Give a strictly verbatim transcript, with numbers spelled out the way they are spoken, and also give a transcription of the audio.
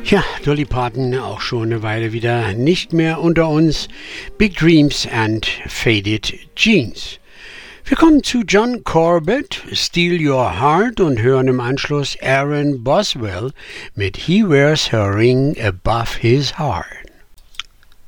Ja, Dolly Parton auch schon eine Weile wieder nicht mehr unter uns. Big Dreams and Faded Jeans. Wir kommen zu John Corbett, Steal Your Heart und hören im Anschluss Aaron Boswell mit He Wears Her Ring Above His Heart.